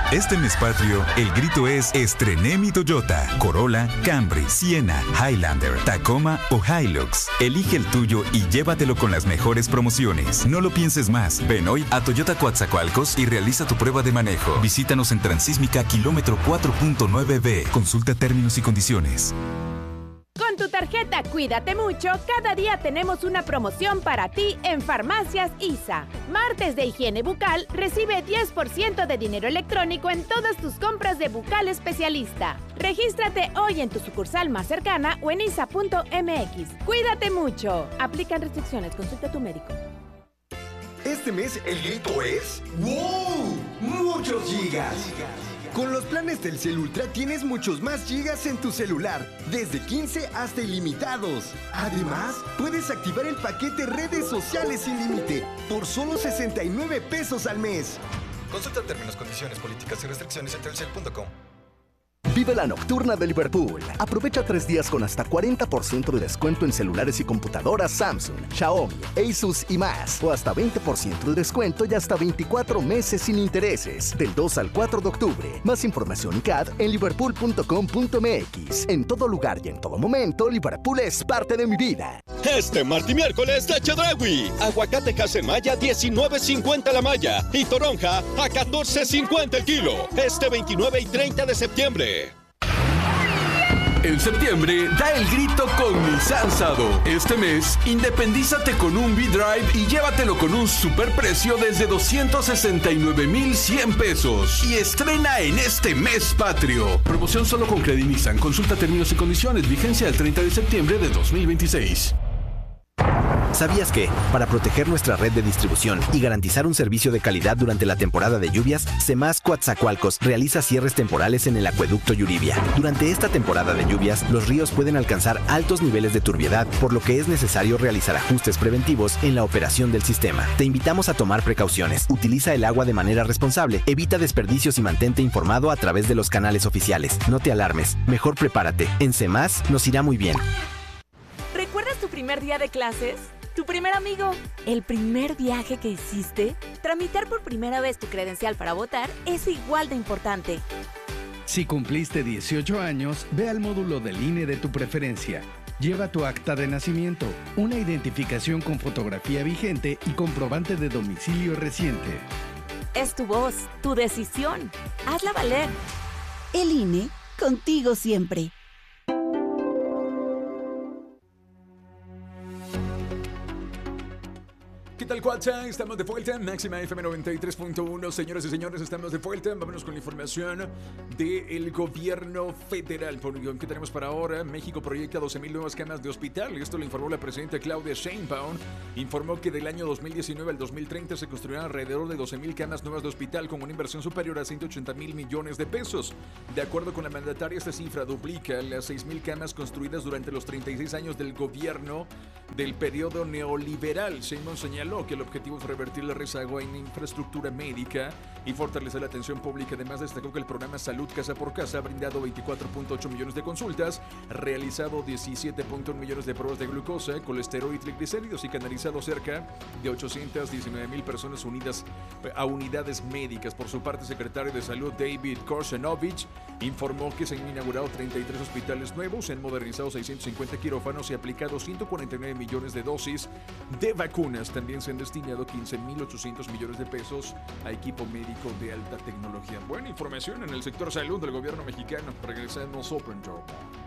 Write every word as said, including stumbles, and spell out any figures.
Este mes patrio, el grito es estrené mi Toyota, Corolla, Camry, Sienna, Highlander, Tacoma o Hilux. Elige el tuyo y llévatelo con las mejores promociones. No lo pienses más. Ven hoy a Toyota Coatzacoalcos y realiza tu prueba de manejo. Visítanos en Transísmica kilómetro cuatro punto nueve B. Consulta términos y condiciones. Con tu tarjeta Cuídate Mucho, cada día tenemos una promoción para ti en Farmacias I S A. Martes de higiene bucal, recibe diez por ciento de dinero electrónico en todas tus compras de Bucal Especialista. Regístrate hoy en tu sucursal más cercana o en isa punto m x. Cuídate mucho. Aplican restricciones. Consulta a tu médico. Este mes el grito es ¡wow! ¡Muchos gigas! Con los planes Telcel Ultra tienes muchos más gigas en tu celular, desde quince hasta ilimitados. Además, puedes activar el paquete redes sociales sin límite por solo sesenta y nueve pesos al mes. Consulta términos, condiciones, políticas y restricciones en telcel punto com. Vive la nocturna de Liverpool. Aprovecha tres días con hasta cuarenta por ciento de descuento en celulares y computadoras Samsung, Xiaomi, Asus y más. O hasta veinte por ciento de descuento y hasta veinticuatro meses sin intereses. Del dos al cuatro de octubre. Más información y C A D en liverpool punto com punto m x. En todo lugar y en todo momento, Liverpool es parte de mi vida. Este martes y miércoles de Chedraui. Aguacate Casemaya diecinueve cincuenta la malla y toronja a catorce cincuenta el kilo. Este veintinueve y treinta de septiembre. En septiembre, da el grito con Nissan Sado. Este mes, independízate con un V-Drive y llévatelo con un superprecio desde doscientos sesenta y nueve mil cien pesos. Y estrena en este mes patrio. Promoción solo con Credit Nissan. Consulta términos y condiciones. Vigencia el treinta de septiembre de dos mil veintiséis. ¿Sabías que, para proteger nuestra red de distribución y garantizar un servicio de calidad durante la temporada de lluvias, Semás Coatzacoalcos realiza cierres temporales en el acueducto Yuribia? Durante esta temporada de lluvias, los ríos pueden alcanzar altos niveles de turbiedad, por lo que es necesario realizar ajustes preventivos en la operación del sistema. Te invitamos a tomar precauciones, utiliza el agua de manera responsable, evita desperdicios y mantente informado a través de los canales oficiales. No te alarmes, mejor prepárate. En Semás nos irá muy bien. ¿Recuerdas tu primer día de clases? ¿Tu primer amigo? ¿El primer viaje que hiciste? Tramitar por primera vez tu credencial para votar es igual de importante. Si cumpliste dieciocho años, ve al módulo del I N E de tu preferencia. Lleva tu acta de nacimiento, una identificación con fotografía vigente y comprobante de domicilio reciente. Es tu voz, tu decisión. Hazla valer. El I N E, contigo siempre. ¿Qué tal, Cuatza? Estamos de vuelta, Máxima F M noventa y tres punto uno. Señoras y señores, estamos de vuelta. Vámonos con la información del gobierno federal. ¿Qué tenemos para ahora? México proyecta doce mil nuevas camas de hospital. Esto lo informó la presidenta Claudia Sheinbaum. Informó que del año dos mil diecinueve al dos mil treinta se construirán alrededor de doce mil camas nuevas de hospital con una inversión superior a ciento ochenta mil millones de pesos. De acuerdo con la mandataria, esta cifra duplica las seis mil camas construidas durante los treinta y seis años del gobierno del periodo neoliberal. Sheinbaum señaló que el objetivo es revertir la rezago en infraestructura médica y fortalecer la atención pública. Además, destacó que el programa Salud Casa por Casa ha brindado veinticuatro punto ocho millones de consultas, realizado diecisiete punto uno millones de pruebas de glucosa, colesterol y triglicéridos y canalizado cerca de ochocientas diecinueve mil personas unidas a unidades médicas. Por su parte, el secretario de Salud David Korsanovich informó que se han inaugurado treinta y tres hospitales nuevos, se han modernizado seiscientos cincuenta quirófanos y aplicado ciento cuarenta y nueve millones de dosis de vacunas. También se han destinado quince mil ochocientos millones de pesos a equipo médico de alta tecnología. Buena información en el sector salud del gobierno mexicano. Regresamos Open Job.